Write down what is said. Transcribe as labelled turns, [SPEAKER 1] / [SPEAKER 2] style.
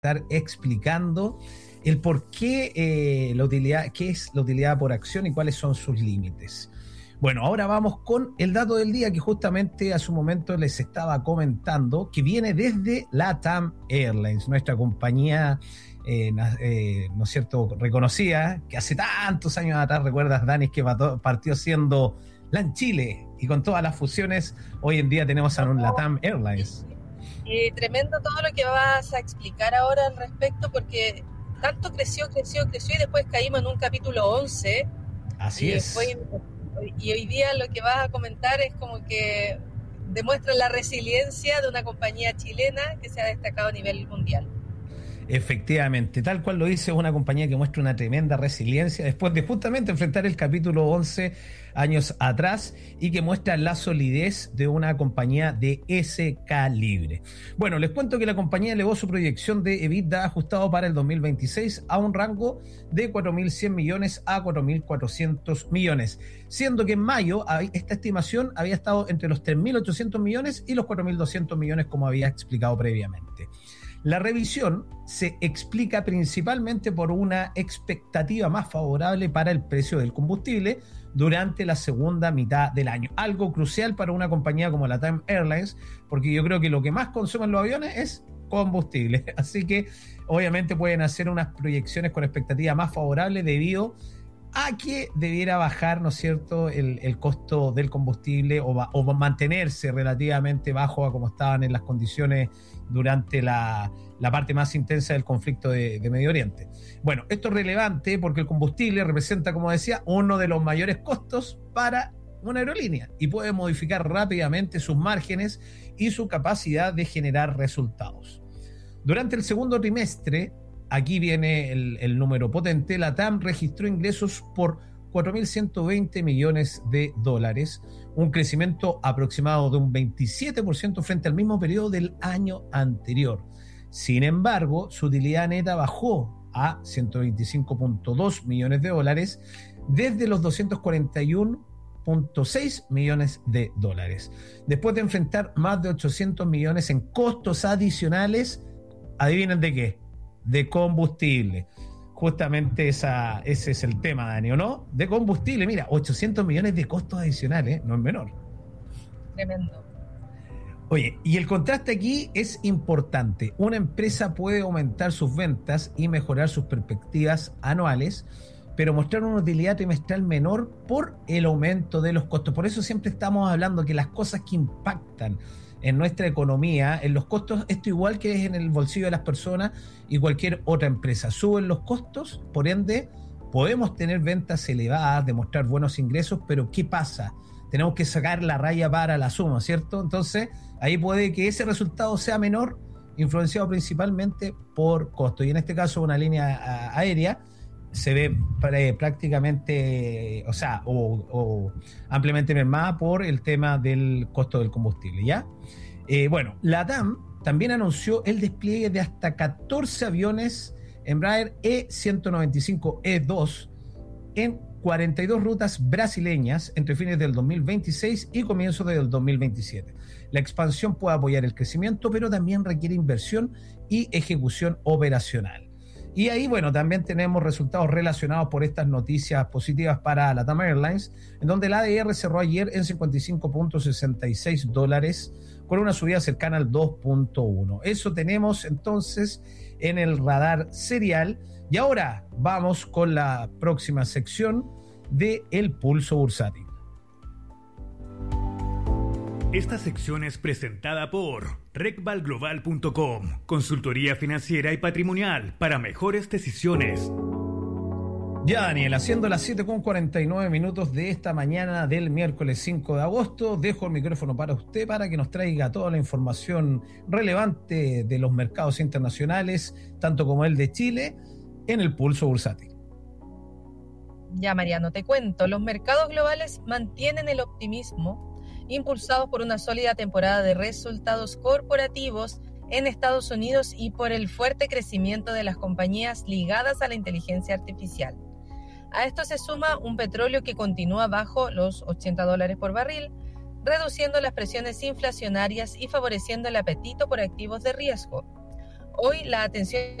[SPEAKER 1] estar explicando el por qué la utilidad, qué es la utilidad por acción y cuáles son sus límites. Bueno, ahora vamos con el dato del día que justamente hace un momento les estaba comentando, que viene desde LATAM Airlines, nuestra compañía, ¿no es cierto?, reconocida, que hace tantos años atrás, recuerdas, Dani, que partió siendo LAN Chile, y con todas las fusiones, hoy en día tenemos a un LATAM Airlines.
[SPEAKER 2] Tremendo todo lo que vas a explicar ahora al respecto, porque tanto creció y después caímos en un capítulo 11.
[SPEAKER 1] Así es.
[SPEAKER 2] Y hoy día lo que vas a comentar es como que demuestra la resiliencia de una compañía chilena que se ha destacado a nivel mundial.
[SPEAKER 1] Efectivamente, tal cual lo dice, es una compañía que muestra una tremenda resiliencia después de justamente enfrentar el capítulo 11 años atrás y que muestra la solidez de una compañía de ese calibre. Bueno, les cuento que la compañía elevó su proyección de EBITDA ajustado para el 2026 a un rango de 4.100 millones a 4.400 millones, siendo que en mayo esta estimación había estado entre los 3.800 millones y los 4.200 millones, como había explicado previamente. La revisión se explica principalmente por una expectativa más favorable para el precio del combustible durante la segunda mitad del año. Algo crucial para una compañía como LATAM Airlines, porque yo creo que lo que más consumen los aviones es combustible. Así que obviamente pueden hacer unas proyecciones con expectativa más favorable debido a que debiera bajar, ¿no es cierto?, el costo del combustible o mantenerse relativamente bajo a como estaban en las condiciones durante la parte más intensa del conflicto de Medio Oriente. Bueno, esto es relevante porque el combustible representa, como decía, uno de los mayores costos para una aerolínea y puede modificar rápidamente sus márgenes y su capacidad de generar resultados. Durante el segundo trimestre, aquí viene el número potente, la TAM registró ingresos por 4.120 millones de dólares, un crecimiento aproximado de un 27% frente al mismo periodo del año anterior. Sin embargo, su utilidad neta bajó a 125.2 millones de dólares desde los 241.6 millones de dólares. Después de enfrentar más de 800 millones en costos adicionales, ¿adivinen de qué? De combustible. Justamente ese es el tema, Dani, ¿o no? De combustible, mira, 800 millones de costos adicionales, no es menor.
[SPEAKER 2] Tremendo.
[SPEAKER 1] Oye, y el contraste aquí es importante. Una empresa puede aumentar sus ventas y mejorar sus perspectivas anuales, pero mostrar una utilidad trimestral menor por el aumento de los costos. Por eso siempre estamos hablando que las cosas que impactan en nuestra economía, en los costos, esto igual que es en el bolsillo de las personas y cualquier otra empresa. Suben los costos, por ende, podemos tener ventas elevadas, demostrar buenos ingresos, pero ¿qué pasa? Tenemos que sacar la raya para la suma, ¿cierto? Entonces, ahí puede que ese resultado sea menor, influenciado principalmente por costo. Y en este caso, una línea aérea se ve prácticamente, o ampliamente mermada por el tema del costo del combustible, ¿ya? Bueno, la TAM también anunció el despliegue de hasta 14 aviones Embraer E195-E2 en 42 rutas brasileñas entre fines del 2026 y comienzos del 2027. La expansión puede apoyar el crecimiento, pero también requiere inversión y ejecución operacional. Y ahí, bueno, también tenemos resultados relacionados por estas noticias positivas para LATAM Airlines, en donde la ADR cerró ayer en $55.66, con una subida cercana al 2.1. Eso tenemos entonces en el radar serial. Y ahora vamos con la próxima sección de El Pulso Bursátil.
[SPEAKER 3] Esta sección es presentada por recvalglobal.com, consultoría financiera y patrimonial para mejores decisiones.
[SPEAKER 1] Ya, Daniel, haciendo las 7:49 de esta mañana del miércoles 5 de agosto, dejo el micrófono para usted para que nos traiga toda la información relevante de los mercados internacionales, tanto como el de Chile, en el Pulso Bursátil.
[SPEAKER 2] Ya, Mariano, te cuento, los mercados globales mantienen el optimismo, impulsados por una sólida temporada de resultados corporativos en Estados Unidos y por el fuerte crecimiento de las compañías ligadas a la inteligencia artificial. A esto se suma un petróleo que continúa bajo los $80 por barril, reduciendo las presiones inflacionarias y favoreciendo el apetito por activos de riesgo. hoy la atención